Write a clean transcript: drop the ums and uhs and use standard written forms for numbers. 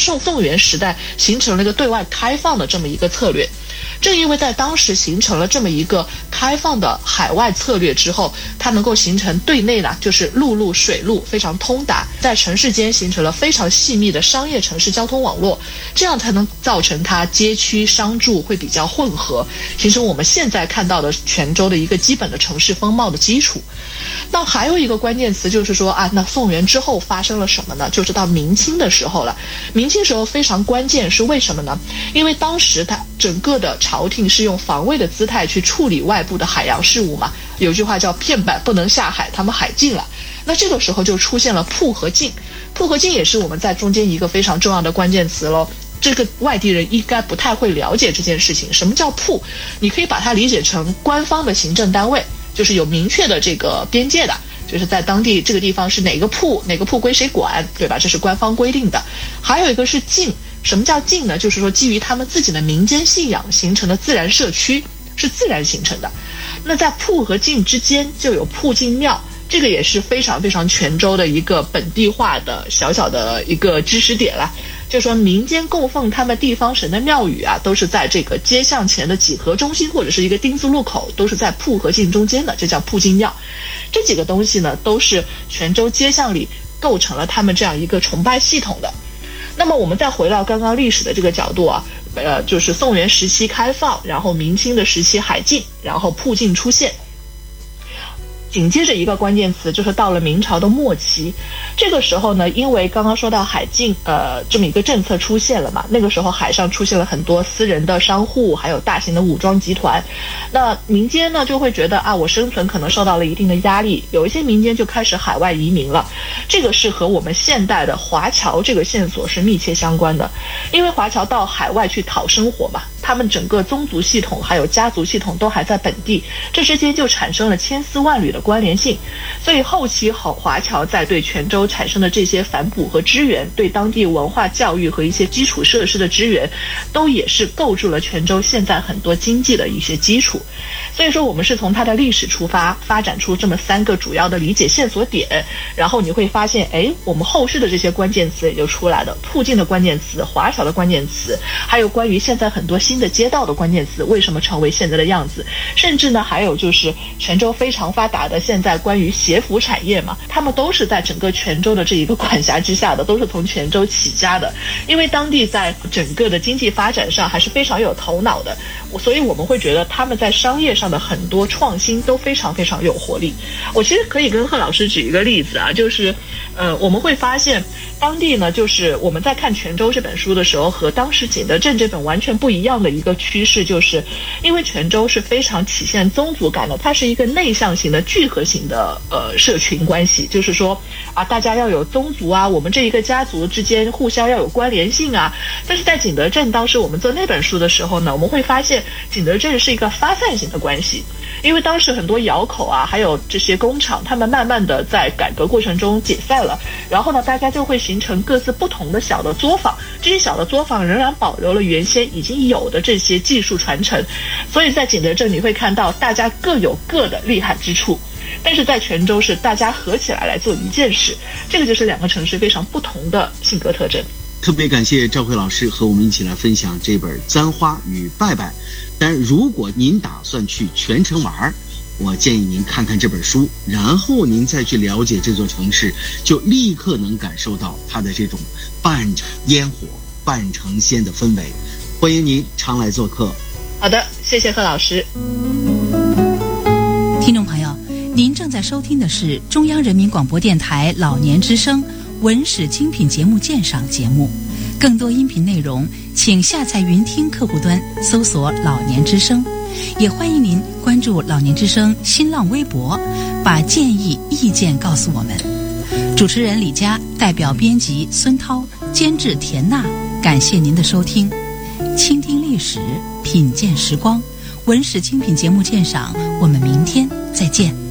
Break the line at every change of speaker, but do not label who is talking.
宋元时代形成了一个对外开放的这么一个策略。正因为在当时形成了这么一个开放的海外策略之后，它能够形成对内呢，就是陆路水路非常通达，在城市间形成了非常细密的商业城市交通网络，这样才能造成它街区商住会比较混合，形成我们现在看到的泉州的一个基本的城市风貌的基础。那还有一个关键词就是说啊，那宋元之后发生了什么呢？就是到明清的时候了。明清时候非常关键，是为什么呢？因为当时它整个的朝廷是用防卫的姿态去处理外部的海洋事务嘛，有句话叫片板不能下海，他们海禁了。那这个时候就出现了铺和禁，铺和禁也是我们在中间一个非常重要的关键词咯。这个外地人应该不太会了解这件事情。什么叫铺？你可以把它理解成官方的行政单位，就是有明确的这个边界的，就是在当地这个地方是哪个铺归谁管，对吧？这是官方规定的。还有一个是禁，什么叫禁呢？就是说基于他们自己的民间信仰形成的自然社区，是自然形成的。那在铺和禁之间就有铺禁庙，这个也是非常非常泉州的一个本地化的小小的一个知识点了。就说民间供奉他们地方神的庙宇啊，都是在这个街巷前的几何中心或者是一个丁字路口，都是在铺和禁中间的，这叫铺禁庙。这几个东西呢，都是泉州街巷里构成了他们这样一个崇拜系统的。那么我们再回到刚刚历史的这个角度啊，就是宋元时期开放，然后明清的时期海禁，然后铺禁出现。紧接着一个关键词就是到了明朝的末期，这个时候呢，因为刚刚说到海禁这么一个政策出现了嘛，那个时候海上出现了很多私人的商户，还有大型的武装集团，那民间呢就会觉得啊，我生存可能受到了一定的压力，有一些民间就开始海外移民了。这个是和我们现代的华侨这个线索是密切相关的，因为华侨到海外去讨生活嘛，他们整个宗族系统还有家族系统都还在本地，这之间就产生了千丝万缕的关联性。所以后期华侨在对泉州产生的这些反哺和支援，对当地文化教育和一些基础设施的支援，都也是构筑了泉州现在很多经济的一些基础。所以说我们是从它的历史出发，发展出这么3个主要的理解线索点，然后你会发现我们后世的这些关键词也就出来了，铺禁的关键词，华侨的关键词，还有关于现在很多新的街道的关键词为什么成为现在的样子，甚至呢还有就是泉州非常发达的现在关于鞋服产业嘛，他们都是在整个泉州的这一个管辖之下的，都是从泉州起家的，因为当地在整个的经济发展上还是非常有头脑的，所以我们会觉得他们在商业上的很多创新都非常非常有活力。我其实可以跟贺老师举一个例子啊，就是我们会发现当地呢，就是我们在看泉州这本书的时候，和当时景德镇这本完全不一样的一个趋势，就是因为泉州是非常体现宗族感的，它是一个内向型的聚合型的社群关系，就是说啊，大家要有宗族啊，我们这一个家族之间互相要有关联性啊。但是在景德镇当时我们做那本书的时候呢，我们会发现景德镇是一个发散型的关系，因为当时很多窑口啊，还有这些工厂，他们慢慢的在改革过程中解散了，然后呢，大家就会形成各自不同的小的作坊，这些小的作坊仍然保留了原先已经有的这些技术传承，所以在景德镇你会看到大家各有各的厉害之处，但是在泉州是大家合起来做一件事，这个就是2个城市非常不同的性格特征。
特别感谢赵慧老师和我们一起来分享这本《簪花与拜拜》。但如果您打算去泉城玩，我建议您看看这本书，然后您再去了解这座城市，就立刻能感受到它的这种半城烟火半城仙的氛围。欢迎您常来做客。
好的，谢谢贺老师。
听众朋友，您正在收听的是中央人民广播电台老年之声文史精品节目鉴赏节目。更多音频内容请下载云听客户端搜索老年之声，也欢迎您关注老年之声新浪微博，把建议意见告诉我们。主持人李佳，代表编辑孙涛，监制田娜，感谢您的收听。倾听历史，品鉴时光，文史精品节目鉴赏，我们明天再见。